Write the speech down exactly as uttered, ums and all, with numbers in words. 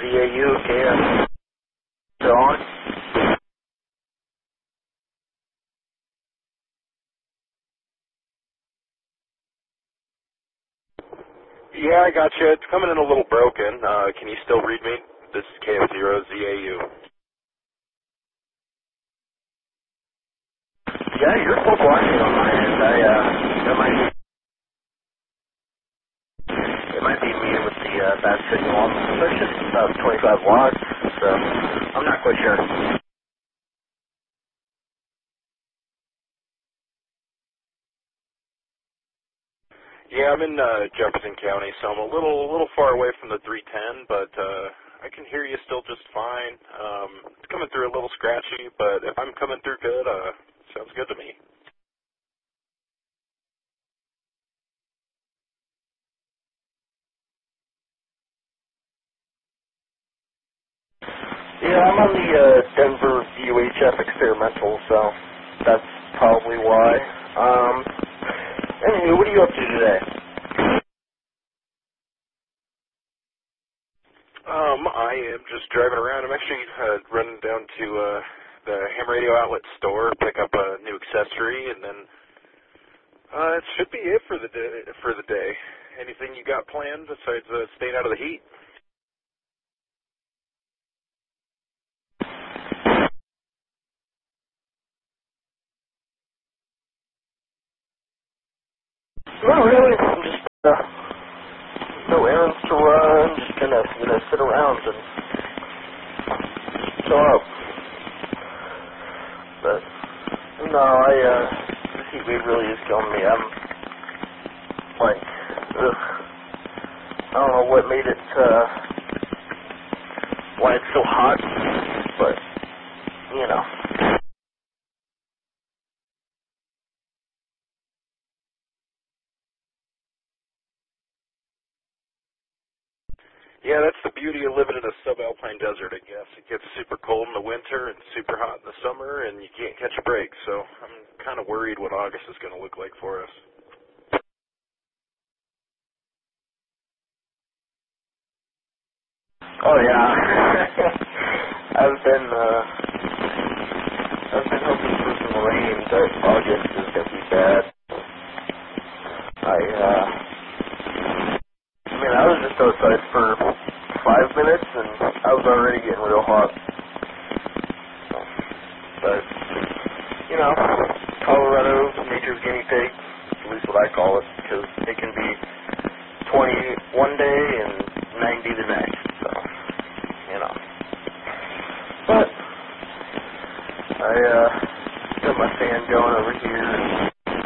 A U, K F. Still on? Yeah, I got you. It's coming in a little broken. Uh, can you still read me? This is K F zero Z A U. Yeah, you're full blocking on my end. I, uh, that might be, it might be me with the, uh, bad signal on the position. It's about twenty-five watts, so I'm not quite sure. Yeah, I'm in uh, Jefferson County, so I'm a little, a little far away from the three ten, but uh, I can hear you still just fine. Um, it's coming through a little scratchy, but if I'm coming through good, uh, sounds good to me. Yeah, I'm on the, uh, Denver U H F experimental, so that's probably why. Um, anyway, what are you up to today? Um, I am just driving around. I'm actually uh, running down to uh, the ham radio outlet store, pick up a new accessory, and then uh, it should be it for the day. For the day. Anything you got planned besides uh, staying out of the heat? Not really. I'm just, uh, no errands to run, just gonna, gonna sit around and chill out. But, no, I, uh, this heat wave really is killing me. I'm, like, ugh. I don't know what made it, uh, why it's so hot, but, you know. Yeah, that's the beauty of living in a subalpine desert, I guess. It gets super cold in the winter and super hot in the summer, and you can't catch a break. So I'm kind of worried what August is going to look like for us. Oh, yeah. I've been, uh, I've been hoping for some rain, but August is gonna be bad. I, uh, I mean, I was just outside for five minutes, and I was already getting real hot. But, you know, Colorado, nature's guinea pig, at least what I call it, because it can be twenty one day and ninety the next, so, you know. But, I, uh, got my fan going over here,